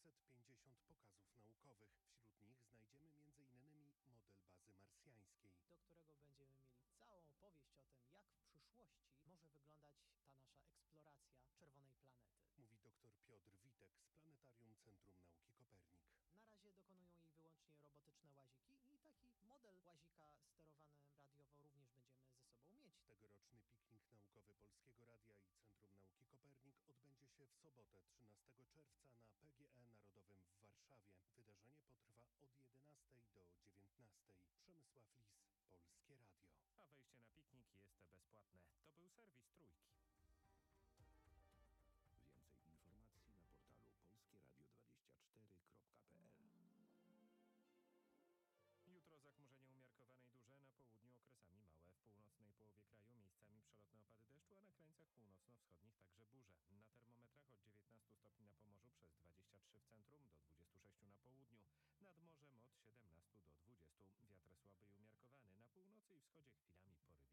750 pokazów naukowych. Wśród nich znajdziemy m.in. model bazy marsjańskiej, do którego będziemy mieli całą opowieść o tym, jak w przyszłości może wyglądać ta nasza eksploracja czerwonej planety. mówi dr Piotr Witek z Planetarium Centrum Nauki Kopernik. Na razie dokonują jej wyłącznie robotyczne łaziki i taki model łazika sterowany radiowo również będziemy ze sobą mieć. Tegoroczny piknik naukowy Polskiego Radia i Centrum Nauki Kopernik odbędzie się w sobotę 13 czerwca na PGE Narodowym w Warszawie. Wydarzenie potrwa od 11 do 19. Przemysław Lis, Polskie Radio. A wejście na piknik jest bezpłatne. To był serwis Trójki. Więcej informacji na portalu polskieradio24.pl. Jutro zachmurzenie umiarkowane i duże, na południu okresami małe. W północnej połowie kraju miejscami przelotne opady deszczu, a na krańcach północno-wschodnich także burze. Na termometrach od 19 stopni na Pomorzu, przez 23 w centrum, do 26 na południu. Nad morzem od 17 do 20. Wiatr słaby i umiarkowany. Na północy i wschodzie chwilami porywy.